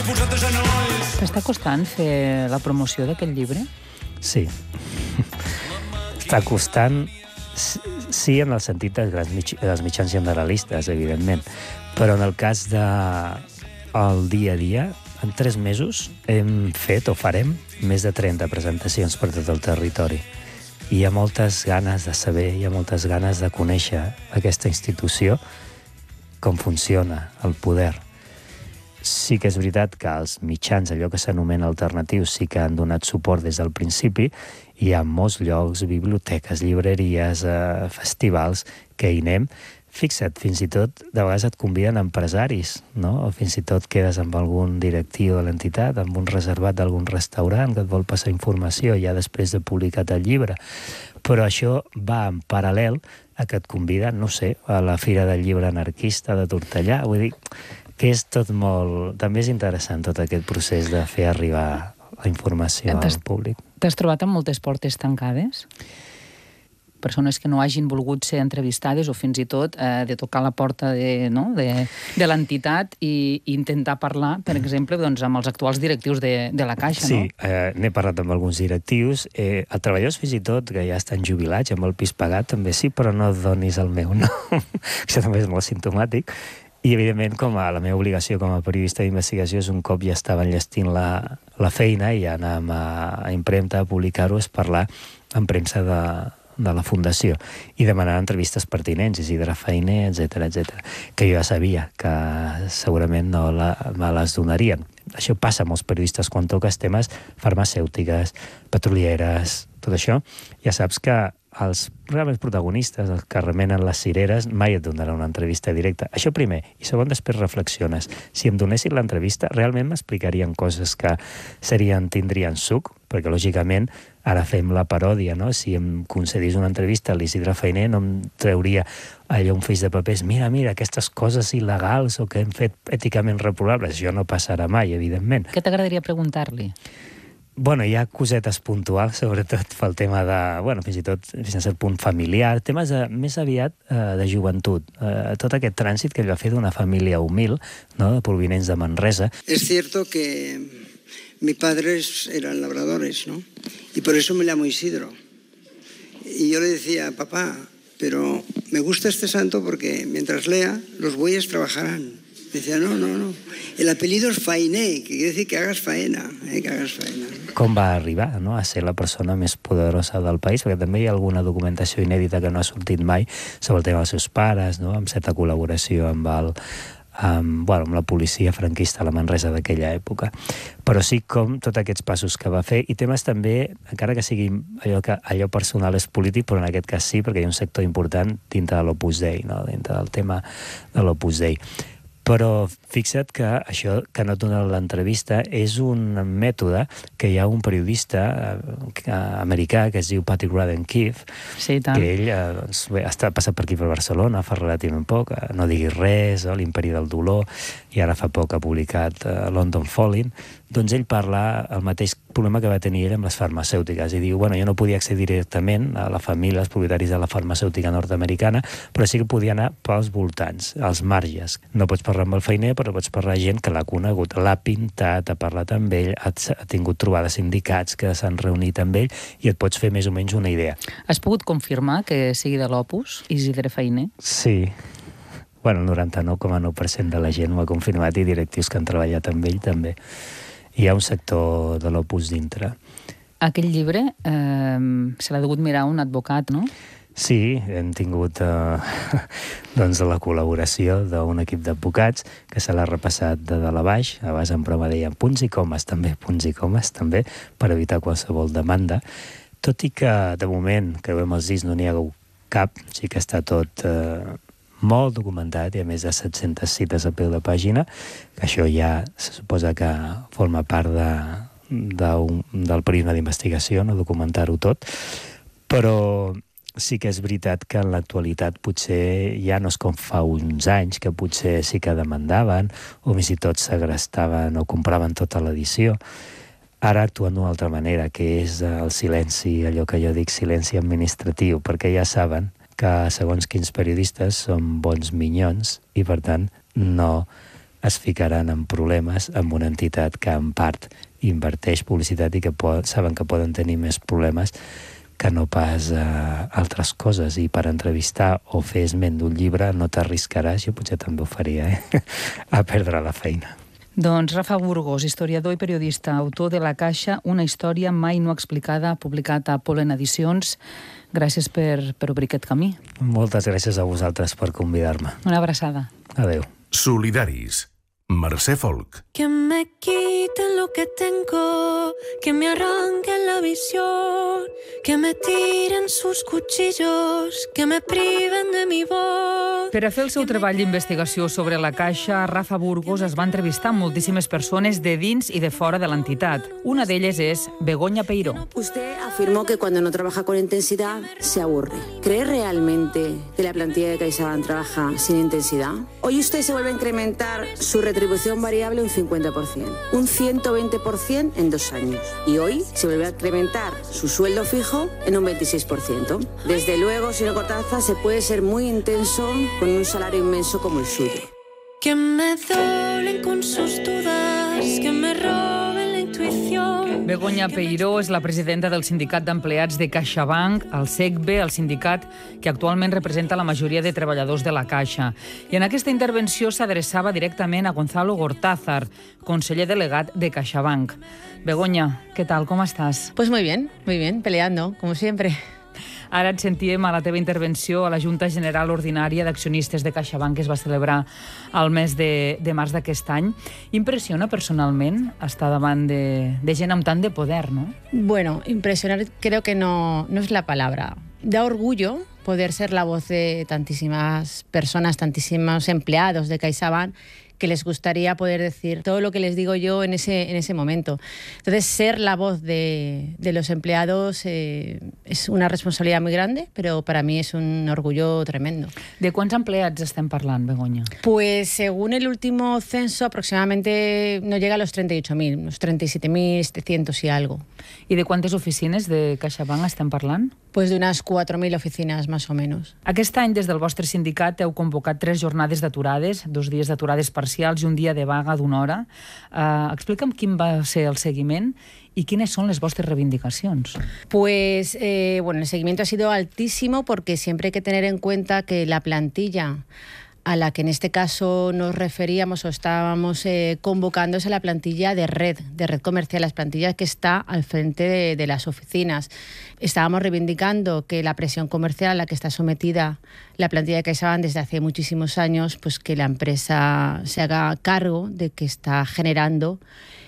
T'està costant fer la promoció d'aquest llibre? Sí. Està costant, sí, en el sentit dels mitjans generalistes, evidentment, però en el cas del dia a dia, en 3 mesos hem fet o farem més de 30 presentacions per tot el territori. I hi ha moltes ganes de saber, hi ha moltes ganes de conèixer aquesta institució, com funciona, el poder. Sí que és veritat que els mitjans, allò que s'anomena alternatius, sí que han donat suport des del principi. Hi ha molts llocs, biblioteques, llibreries, festivals, que hi anem. Fixa't, fins i tot, de vegades et conviden empresaris, no? O fins i tot quedes amb algun directiu de l'entitat, amb un reservat d'algun restaurant que et vol passar informació ja després de publicat el llibre. Però això va en paral·lel a que et conviden, no sé, a la Fira del Llibre Anarquista de Tortellà. Vull dir que és tot molt... També és interessant tot aquest procés de fer arribar la informació al públic. T'has trobat amb moltes portes tancades? Persones que no hagin volgut ser entrevistades o fins i tot de tocar la porta de l'entitat i intentar parlar, per exemple, doncs, amb els actuals directius de la Caixa, no? Sí, n'he parlat amb alguns directius. Els treballadors fins i tot, que ja estan jubilats, amb el pis pagat, també sí, però no donis el meu nom. Això també és molt simptomàtic. I, evidentment, com a la meva obligació com a periodista d'investigació és un cop ja estava enllestint la feina i ja anàvem a impremta a publicar-ho, és parlar en premsa de la Fundació i demanar entrevistes pertinents, Isidre Fainé, etc, que jo ja sabia que segurament no me les donarien. Això passa amb els periodistes quan toques temes farmacèutiques, petrolieres, tot això. Ja saps que els realment protagonistes, els que remenen les cireres, mai et donaran una entrevista directa. Això primer. I segon, després reflexiones. Si em donessin l'entrevista, realment m'explicarien coses que tindrien suc, perquè, lògicament, ara fem la paròdia, no? Si em concedís una entrevista a l'Isidre Fainé, no em trauria allò un feix de papers. Mira, aquestes coses il·legals o que hem fet èticament reprovables. Això no passarà mai, evidentment. Què t'agradaria preguntar-li? Bueno, hi ha cosetes puntuals, sobretot pel tema de, fins i tot, fins a cert punt familiar, temes més aviat de joventut. Tot aquest trànsit que ell va fer d'una família humil, no?, de provinents de Manresa. Es cierto que mis padres eran labradores, ¿no? Y por eso me llamo Isidro. Y yo le decía, papá, pero me gusta este santo porque mientras lea, los bueyes trabajarán. Decía, no. El apellido es Fainé, que quiere decir que hagas faena, que hagas faena. Com va arribar, no?, a ser la persona més poderosa del país, perquè també hi ha alguna documentació inèdita que no ha sortit mai sobre el tema dels seus pares, no?, amb certa col·laboració amb la policia franquista a la Manresa d'aquella època. Però sí com tots aquests passos que va fer, i temes també, encara que sigui allò personal és polític, però en aquest cas sí, perquè hi ha un sector important dintre de l'Opus Dei, no?, dintre del tema de l'Opus Dei. Però fixa't que això que no et dona l'entrevista és un mètode que hi ha un periodista americà que es diu Patrick Radden Keefe, que ell ha passat per aquí per Barcelona fa relativament poc, No diguis res, l'Imperi del dolor, i ara fa poc ha publicat London Falling. Doncs ell parla el mateix problema que va tenir ell amb les farmacèutiques i diu, jo no podia accedir directament a la família, als propietaris de la farmacèutica nord-americana, però sí que podia anar pels voltants, als marges. No pots parlar amb el Fainé, però pots parlar amb gent que l'ha conegut, l'ha pintat, ha parlat amb ell, ha tingut trobades sindicats que s'han reunit amb ell i et pots fer més o menys una idea. Has pogut confirmar que sigui de l'Opus, Isidre Fainé? Sí. El 99,9% de la gent ho ha confirmat i directius que han treballat amb ell també. Hi ha un sector de l'Opus dintre. Aquell llibre se l'ha degut mirar un advocat, no? Sí, hem tingut la col·laboració d'un equip d'advocats que se l'ha repassat de dalt a baix. A vegades en broma deien punts i comes també, per evitar qualsevol demanda. Tot i que, de moment, que veiem els discs, no n'hi ha cap, sí que està tot molt documentat, hi ha més de 700 cites a peu de pàgina, que això ja se suposa que forma part del periodisme d'investigació, no documentar-ho tot, però sí que és veritat que en l'actualitat potser ja no és com fa uns anys, que potser sí que demandaven, o fins i tot segrestaven o compraven tota l'edició. Ara actuen d'una altra manera, que és el silenci, allò que jo dic silenci administratiu, perquè ja saben que segons quins periodistes són bons minyons i, per tant, no es ficaran en problemes amb una entitat que en part inverteix publicitat i que saben que poden tenir més problemes que no pas altres coses. I per entrevistar o fer esment d'un llibre no t'arriscaràs, jo potser també ho faria, a perdre la feina. Doncs Rafa Burgos, historiador i periodista, autor de La Caixa, una història mai no explicada, publicat a Polen Edicions. Gràcies per obrir aquest camí. Moltes gràcies a vosaltres per convidar-me. Una abraçada. Adéu. Solidaris. Mercè Folk. Que me quiten lo que tengo, que me arranquen la visión, que me tiren sus cuchillos, que me priven de mi voz. Per a fer el seu treball d'investigació sobre La Caixa, Rafa Burgos es va entrevistar amb moltíssimes persones de dins i de fora de l'entitat. Una d'elles és Begoña Peiró. Usted afirmó que cuando no trabaja con intensidad se aburre. ¿Cree realmente que la plantilla de CaixaBank trabaja sin intensidad? Hoy usted se vuelve a incrementar su retribución variable un 50%, un 120% en 2 años. Y hoy se vuelve a incrementar su sueldo fijo en un 26%. Desde luego, señor Cortázar, se puede ser muy intenso con un salario inmenso como el suyo. Que me doblen con sus dudas, que me roben la intuición. Begoña Peiró és la presidenta del Sindicat d'Empleats de CaixaBank, el SECBE, el sindicat que actualment representa la majoria de treballadors de la Caixa. I en aquesta intervenció s'adreçava directament a Gonzalo Gortázar, conseller delegat de CaixaBank. Begoña, ¿qué tal? ¿Cómo estás? Pues muy bien, peleando, como siempre. Ara et sentíem a la teva intervenció a la Junta General Ordinària d'Accionistes de CaixaBank que es va celebrar al mes de març d'aquest any. Impressiona personalment estar davant de gent amb tant de poder, ¿no? Bueno, impresionar creo que no es la palabra. Da orgullo poder ser la voz de tantísimas personas, tantísimos empleados de CaixaBank que les gustaría poder decir todo lo que les digo yo en ese momento. Entonces, ser la voz de los empleados es una responsabilidad muy grande, pero para mí es un orgullo tremendo. De quants empleats estem parlant, Begoña? Pues según el último censo, aproximadamente no llega a los 38.000, unos 37.700 y algo. I de quantes oficines de CaixaBank estem parlant? Pues de unas 4.000 oficinas, más o menos. Aquest any, des del vostre sindicat, heu convocat 3 jornades d'aturades, 2 dies d'aturades parcials i un dia de vaga d'1 hora. Explica'm quin va ser el seguiment y quiénes son las vuestras reivindicacions. Pues, bueno, el seguimiento ha sido altísimo porque siempre hay que tener en cuenta que la plantilla a la que en este caso nos referíamos o estábamos convocando es a la plantilla de red comercial, las plantillas que está al frente de las oficinas. Estábamos reivindicando que la presión comercial a la que está sometida la plantilla de CaixaBank desde hace muchísimos años, pues que la empresa se haga cargo de que está generando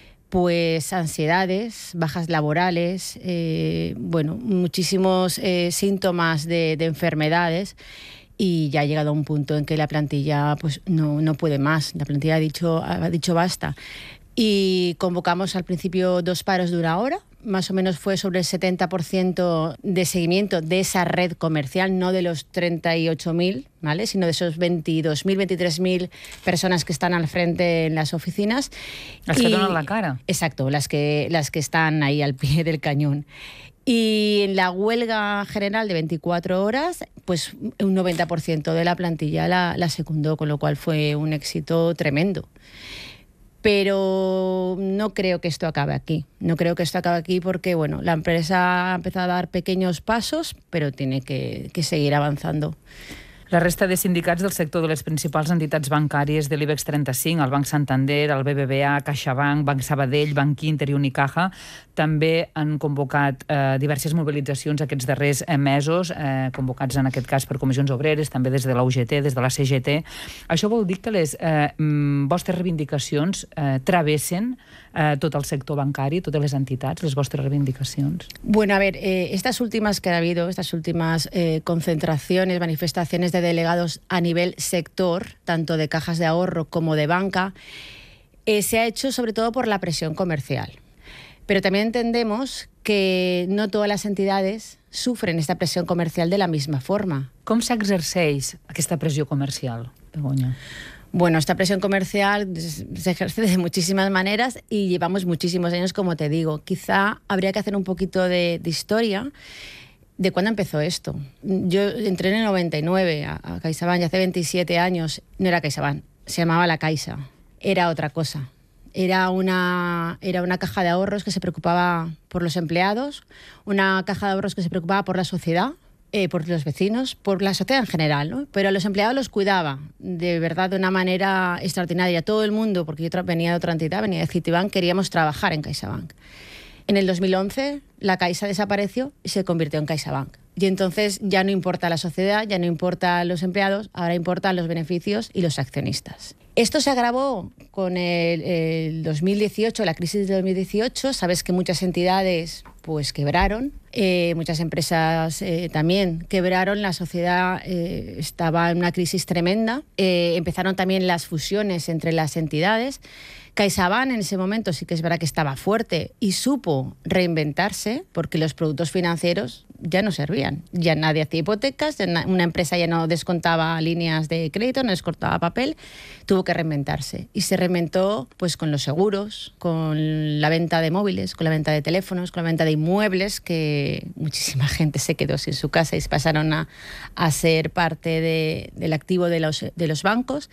pues ansiedades, bajas laborales, bueno, muchísimos síntomas de enfermedades. Y ya ha llegado a un punto en que la plantilla pues no puede más. La plantilla ha dicho basta. Y convocamos al principio 2 paros de 1 hora. Más o menos fue sobre el 70% de seguimiento de esa red comercial, no de los 38.000, ¿vale? Sino de esos 22.000, 23.000 personas que están al frente en las oficinas. Las que donan la cara. Exacto, las que están ahí al pie del cañón. Y en la huelga general de 24 horas, pues un 90% de la plantilla la secundó, con lo cual fue un éxito tremendo. Pero no creo que esto acabe aquí. No creo que esto acabe aquí porque, bueno, la empresa ha empezado a dar pequeños pasos, pero tiene que seguir avanzando. La resta de sindicats del sector de les principals entitats bancàries de l'IBEX 35, el Banc Santander, el BBVA, CaixaBank, Banc Sabadell, Banc Inter i Unicaja, també han convocat diverses mobilitzacions aquests darrers mesos, convocats en aquest cas per comissions obreres, també des de la UGT, des de la CGT. Això vol dir que les vostres reivindicacions travessen tot el sector bancari, totes les entitats, les vostres reivindicacions? Bueno, a ver, estas últimas que ha habido, estas últimas concentraciones, manifestaciones de delegados a nivel sector, tanto de cajas de ahorro como de banca, se ha hecho sobre todo por la presión comercial. Pero también entendemos que no todas las entidades sufren esta presión comercial de la misma forma. Com s'exerceix aquesta pressió comercial, Begoña? Bueno, esta presión comercial se ejerce de muchísimas maneras y llevamos muchísimos años, como te digo. Quizá habría que hacer un poquito de historia de cuándo empezó esto. Yo entré en el 99 a CaixaBank y hace 27 años no era CaixaBank, se llamaba La Caixa. era otra cosa. Era una caja de ahorros que se preocupaba por los empleados, una caja de ahorros que se preocupaba por la sociedad, por los vecinos, por la sociedad en general, ¿no? Pero a los empleados los cuidaba de verdad de una manera extraordinaria. Todo el mundo, porque yo venía de otra entidad, venía de Citibank, queríamos trabajar en CaixaBank. En el 2011 la Caixa desapareció y se convirtió en CaixaBank. Y entonces ya no importa la sociedad, ya no importa los empleados, ahora importan los beneficios y los accionistas. Esto se agravó con el 2018, la crisis de 2018. Sabes que muchas entidades pues quebraron, muchas empresas también quebraron, la sociedad estaba en una crisis tremenda, empezaron también las fusiones entre las entidades. CaixaBank en ese momento sí que es verdad que estaba fuerte y supo reinventarse porque los productos financieros ya no servían. Ya nadie hacía hipotecas, una empresa ya no descontaba líneas de crédito, no descontaba papel, tuvo que reinventarse. Y se reinventó pues con los seguros, con la venta de móviles, con la venta de teléfonos, con la venta de inmuebles, que muchísima gente se quedó sin su casa y pasaron a ser parte del activo de los bancos.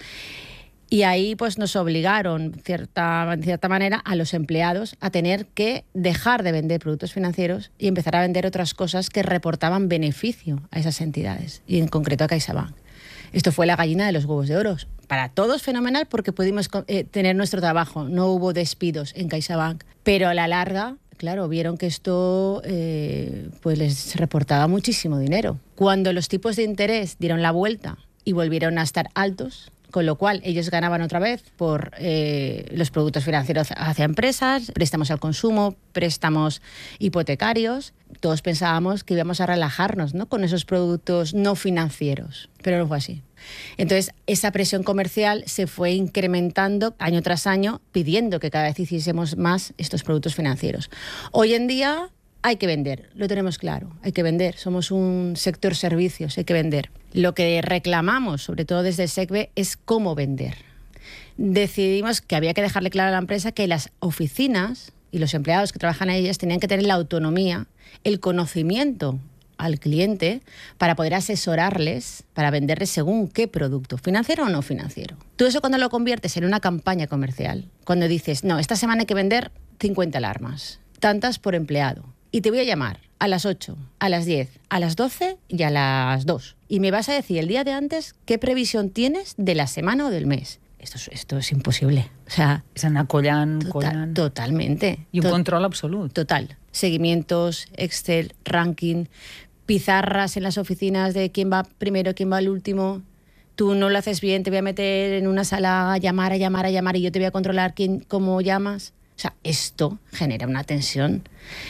Y ahí pues nos obligaron, en cierta manera, a los empleados a tener que dejar de vender productos financieros y empezar a vender otras cosas que reportaban beneficio a esas entidades, y en concreto a CaixaBank. Esto fue la gallina de los huevos de oro. Para todos fenomenal porque pudimos tener nuestro trabajo, no hubo despidos en CaixaBank, pero a la larga, claro, vieron que esto pues les reportaba muchísimo dinero. Cuando los tipos de interés dieron la vuelta y volvieron a estar altos, con lo cual ellos ganaban otra vez por los productos financieros hacia empresas, préstamos al consumo, préstamos hipotecarios. Todos pensábamos que íbamos a relajarnos, ¿no?, con esos productos no financieros, pero no fue así. Entonces, esa presión comercial se fue incrementando año tras año, pidiendo que cada vez hiciésemos más estos productos financieros. Hoy en día hay que vender, lo tenemos claro, hay que vender. Somos un sector servicios, hay que vender. Lo que reclamamos, sobre todo desde el SECBE, es cómo vender. Decidimos que había que dejarle claro a la empresa que las oficinas y los empleados que trabajan en ellas tenían que tener la autonomía, el conocimiento al cliente para poder asesorarles, para venderles según qué producto, financiero o no financiero. Todo eso cuando lo conviertes en una campaña comercial, cuando dices, no, esta semana hay que vender 50 alarmas, tantas por empleado, y te voy a llamar a las 8, a las 10, a las 12 y a las 2. Y me vas a decir el día de antes qué previsión tienes de la semana o del mes. Esto es imposible. O sea, és anar collant. Totalmente. I un control absolut. Total. Seguimientos, Excel, ranking, pizarras en las oficinas de quién va primero, quién va al último. Tú no lo haces bien, te voy a meter en una sala a llamar y yo te voy a controlar cómo llamas. O sea, esto genera una tensión.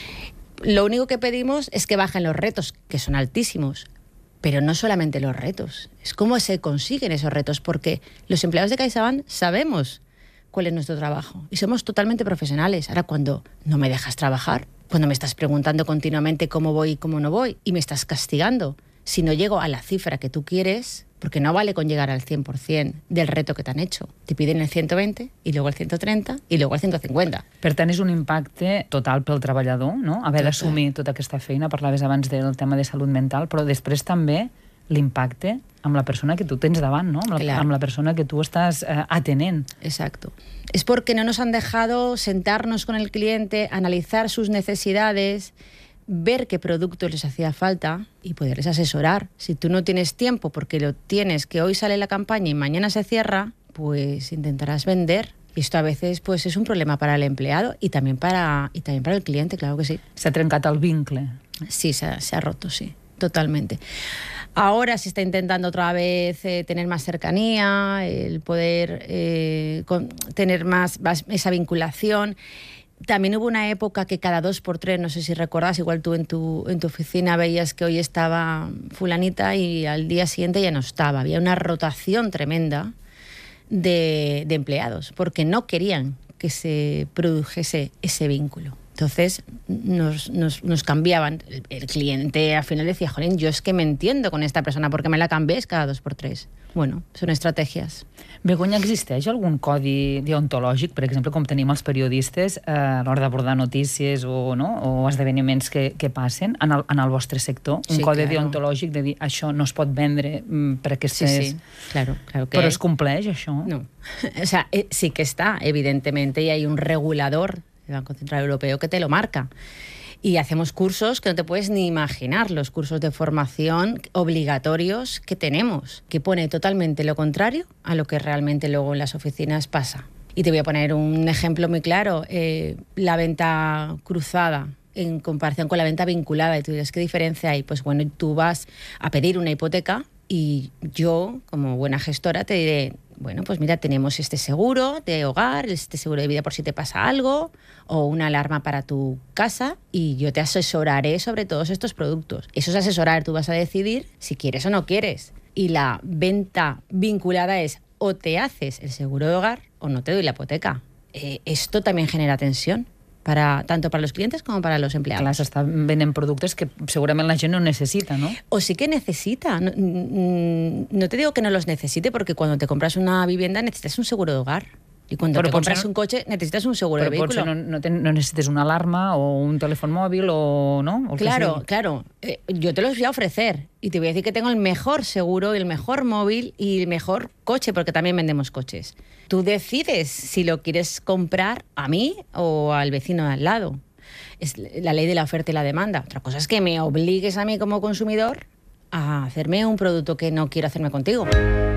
Lo único que pedimos es que bajen los retos, que son altísimos, pero no solamente los retos, es cómo se consiguen esos retos, porque los empleados de CaixaBank sabemos cuál es nuestro trabajo y somos totalmente profesionales. Ahora, cuando no me dejas trabajar, cuando me estás preguntando continuamente cómo voy y cómo no voy, y me estás castigando si no llego a la cifra que tú quieres, porque no vale con llegar al 100% del reto que te han hecho. Te piden el 120 i luego el 130 i luego el 150. Per tant, és un impacte total pel treballador, no? Haver d'assumir tota aquesta feina. Parlaves abans del tema de salut mental, però després també l'impacte amb la persona que tu tens davant, ¿no? Amb la persona que tú estás atenent. Exacto. Es porque no nos han dejado sentarnos con el cliente, analizar sus necesidades, ver qué productos les hacía falta y poderles asesorar. Si tú no tienes tiempo porque lo tienes, que hoy sale la campaña y mañana se cierra, pues intentarás vender. Y esto a veces pues es un problema para el empleado y también para el cliente, claro que sí. S'ha trencat el vincle. Sí, se ha roto, sí, totalmente. Ahora se está intentando otra vez tener más cercanía, el poder tener más esa vinculación. También hubo una época que cada 2x3, no sé si recordás, igual tú en tu oficina veías que hoy estaba fulanita y al día siguiente ya no estaba. Había una rotación tremenda de empleados porque no querían que se produjese ese vínculo. Entonces nos cambiaban. El cliente al final decía, jolín, yo es que me entiendo con esta persona, ¿por qué me la canvies cada 2x3? Bueno, són estratègies. Begoña, existeix algun codi deontològic, per exemple, com tenim els periodistes a l'hora d'abordar notícies o esdeveniments que passen en el vostre sector? Un codi deontològic de dir això no es pot vendre per aquestes... Sí, claro que... Però es compleix, això? No. O sea, sí que está, evidentemente, y hay un regulador del Banco Central Europeo que te lo marca. Y hacemos cursos que no te puedes ni imaginar, los cursos de formación obligatorios que tenemos, que pone totalmente lo contrario a lo que realmente luego en las oficinas pasa. Y te voy a poner un ejemplo muy claro, la venta cruzada en comparación con la venta vinculada. Y tú dices, ¿qué diferencia hay? Pues bueno, tú vas a pedir una hipoteca y yo, como buena gestora, te diré, bueno, pues mira, tenemos este seguro de hogar, este seguro de vida por si te pasa algo, o una alarma para tu casa, y yo te asesoraré sobre todos estos productos. Eso es asesorar, tú vas a decidir si quieres o no quieres. Y la venta vinculada es o te haces el seguro de hogar o no te doy la hipoteca. Esto también genera tensión, tanto para los clientes como para los empleados. Clar, s'estan venent productes que segurament la gent no necesita, ¿no? O sí que necesita. No te digo que no los necesite, porque cuando te compras una vivienda necesitas un seguro de hogar. Y cuando te compras un coche necesitas un seguro de vehículo. Però potser no necessites una alarma o un teléfono móvil o no. Claro. Yo te los voy a ofrecer y te voy a decir que tengo el mejor seguro, el mejor móvil y el mejor coche, porque también vendemos coches. Tú decides si lo quieres comprar a mí o al vecino de al lado. Es la ley de la oferta y la demanda. Otra cosa es que me obligues a mí como consumidor a hacerme un producto que no quiero hacerme contigo.